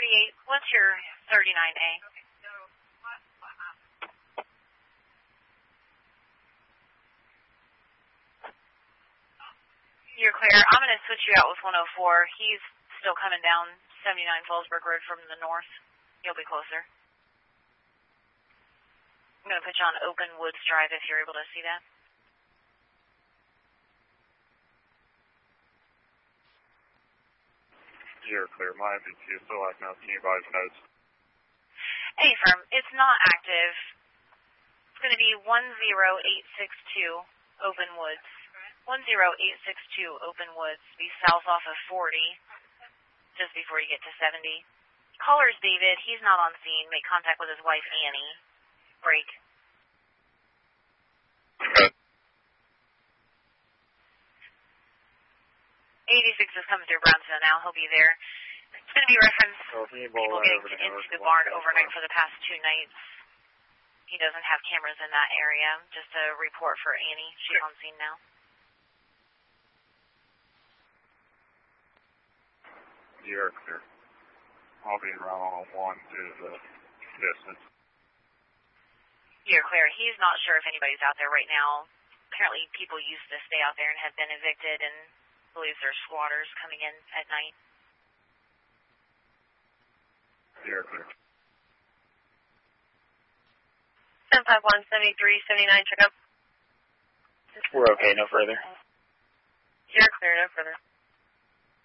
38, what's your 39A? You're clear. I'm going to switch you out with 104. He's still coming down 79 Fallsburg Road from the north. You'll be closer. I'm going to put you on Open Woods Drive if you're able to see that. You're clear. My MPT is still acting up. Can you advise notes? Hey, firm. It's not active. It's going to be 10862 Open Woods. 10862 Open Woods. Be south off of 40, just before you get to 70. Caller's David. He's not on scene. Make contact with his wife, Annie. Break. Okay. 86 is coming through Brownsville now. He'll be there. It's going to be reference people getting into the barn overnight for the past 2 nights. He doesn't have cameras in that area. Just a report for Annie. She's on scene now. You're clear. I'll be around 1 to the distance. You're clear. He's not sure if anybody's out there right now. Apparently people used to stay out there and have been evicted and believes there's squatters coming in at night. You're clear. 751, 73, 79, check up. We're okay, no further. You're clear, no further.